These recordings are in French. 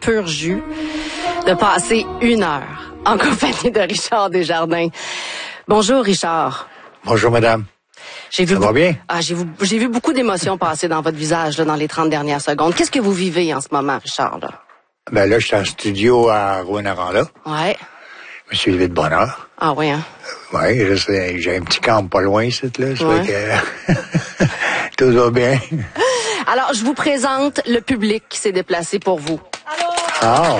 pur jus de passer 1 heure en compagnie de Richard Desjardins. Bonjour, Richard. Bonjour, madame. Ça va bien? J'ai vu beaucoup d'émotions passer dans votre visage là, dans les 30 dernières secondes. Qu'est-ce que vous vivez en ce moment, Richard? Là, là, je suis en studio à Rouyn-Noranda. Ouais. Je me suis levé de bonne heure. Ah oui, hein? Oui, j'ai un petit camp pas loin ici, là. Ça ouais. fait que tout va bien. Alors, je vous présente le public qui s'est déplacé pour vous. Ah!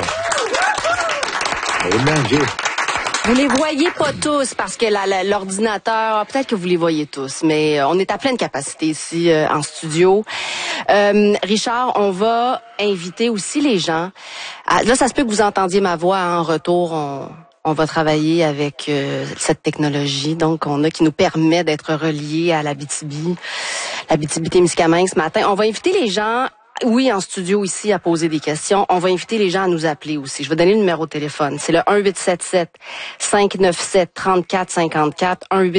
Eh bien, Vous les voyez pas tous parce que l'ordinateur, peut-être que vous les voyez tous, mais on est à pleine capacité ici en studio. Richard, on va inviter aussi les gens. Là, ça se peut que vous entendiez ma voix en retour. On va travailler avec cette technologie. Donc, on a qui nous permet d'être reliés à l'Abitibi-Témiscamingue ce matin. On va inviter les gens. Oui, en studio ici, à poser des questions. On va inviter les gens à nous appeler aussi. Je vais donner le numéro de téléphone. C'est le 1-877-597-3454.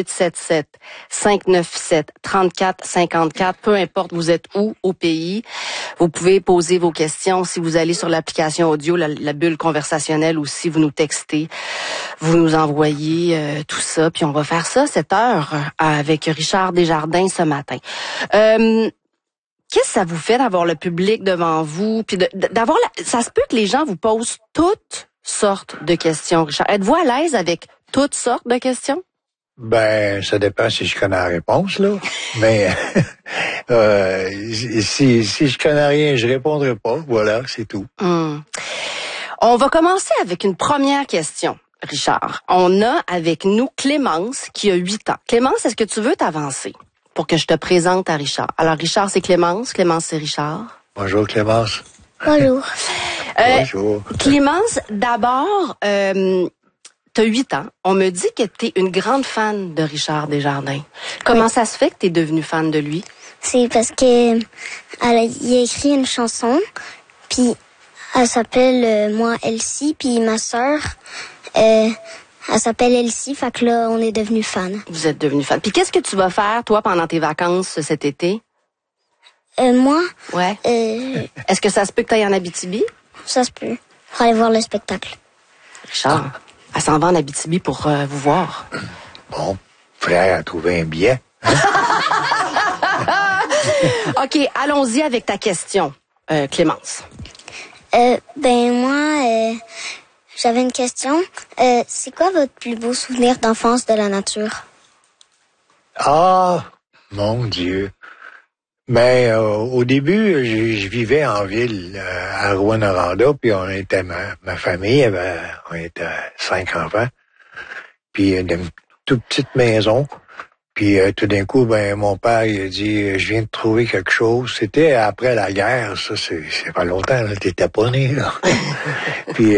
1-877-597-3454. Peu importe vous êtes où au pays. Vous pouvez poser vos questions. Si vous allez sur l'application audio, la bulle conversationnelle aussi, vous nous textez. Vous nous envoyez tout ça. Puis on va faire ça 7 heures avec Richard Desjardins ce matin. Qu'est-ce que ça vous fait d'avoir le public devant vous, puis d'avoir ça se peut que les gens vous posent toutes sortes de questions, Richard. Êtes-vous à l'aise avec toutes sortes de questions? Ben, ça dépend si je connais la réponse, là. Mais si je connais rien, je répondrai pas. Voilà, c'est tout. On va commencer avec une première question, Richard. On a avec nous Clémence qui a 8 ans. Clémence, est-ce que tu veux t'avancer pour que je te présente à Richard? Alors, Richard, c'est Clémence. Clémence, c'est Richard. Bonjour, Clémence. Bonjour. Bonjour. Clémence, d'abord, t'as 8 ans. On me dit que t'es une grande fan de Richard Desjardins. Comment ça se fait que t'es devenue fan de lui? C'est parce que il a écrit une chanson, puis elle s'appelle Moi Elsie, puis ma sœur, elle s'appelle Elsie, fait que là, on est devenus fans. Vous êtes devenus fans. Puis qu'est-ce que tu vas faire, toi, pendant tes vacances cet été? Moi? Ouais. Est-ce que ça se peut que tu ailles en Abitibi? Ça se peut. Pour aller voir le spectacle. Richard, elle s'en va en Abitibi pour vous voir. Bon, frère a trouvé un billet. Hein? OK, allons-y avec ta question, Clémence. Moi, j'avais une question. C'est quoi votre plus beau souvenir d'enfance de la nature? Ah, mon Dieu. Mais au début, je vivais en ville, à Rouyn-Noranda, puis on était ma famille, on était 5 enfants, puis une toute petite maison. Puis tout d'un coup, mon père il a dit je viens de trouver quelque chose. C'était après la guerre, ça c'est pas longtemps, là, t'étais pas né, là. Puis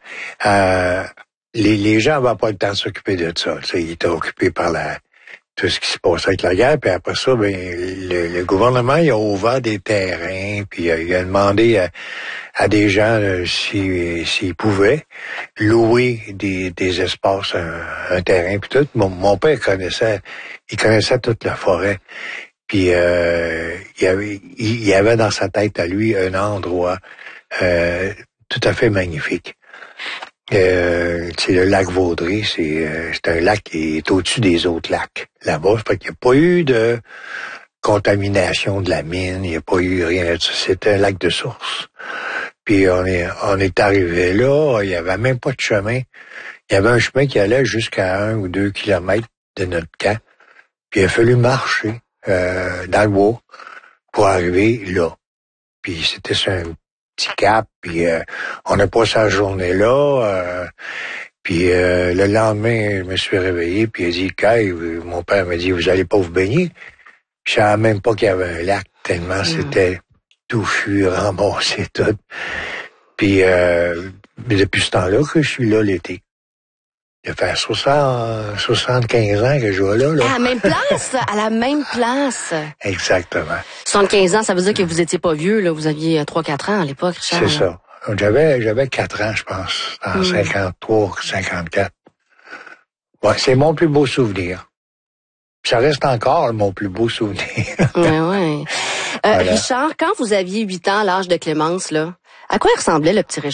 les gens n'avaient pas le temps de s'occuper de ça. Ils étaient occupés par tout ce qui se passait avec la guerre. Puis après ça, le gouvernement il a ouvert des terrains, puis il a demandé à des gens s'ils pouvaient louer des espaces, un terrain, puis tout. Mon père connaissait toute la forêt. Puis il y avait dans sa tête à lui un endroit tout à fait magnifique. C'est le lac Vaudrey, c'est un lac qui est au-dessus des autres lacs là-bas. Fait qu'il n'y a pas eu de contamination de la mine, il n'y a pas eu rien de ça. C'était un lac de source. Puis on est arrivé là, il y avait même pas de chemin. Il y avait un chemin qui allait jusqu'à 1 ou 2 kilomètres de notre camp. Puis il a fallu marcher dans le bois pour arriver là. Puis c'était sur un petit cap, puis on a passé la journée là. Puis le lendemain, je me suis réveillé, puis il a dit « Kay, mon père m'a dit, vous allez pas vous baigner? » Je savais même pas qu'il y avait un lac, tellement c'était touffu, ramassé, tout. Puis depuis ce temps-là que je suis là l'été. Il a fait 75 ans que je vais là. À la même place? À la même place. Exactement. 75 ans, ça veut dire que vous étiez pas vieux, là. Vous aviez 3-4 ans à l'époque, Richard. C'est ça. J'avais 4 ans, je pense, en 53, 54. Ouais, c'est mon plus beau souvenir. Ça reste encore mon plus beau souvenir. Ouais. Voilà. Richard, quand vous aviez 8 ans, à l'âge de Clémence, là, à quoi il ressemblait le petit Richard?